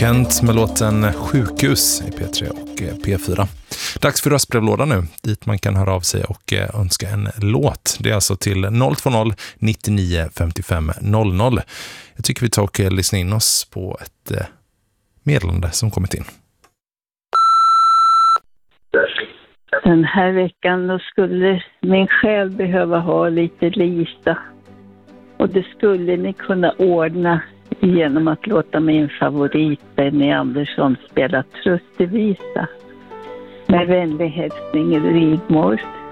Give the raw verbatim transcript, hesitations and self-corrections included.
Kent med låten Sjukhus i P tre och P fyra. Dags för röstbrevlådan nu, dit man kan höra av sig och önska en låt. Det är alltså till noll två noll nittionio femtiofem noll noll. Jag tycker vi tar och lyssnar in oss på ett meddelande som kommit in. Den här veckan då skulle min själ behöva ha lite Lisa. Och det skulle ni kunna ordna genom att låta min favorit Benny Andersson spela Tröstevisa. Med vänlig hälsning Rigmor.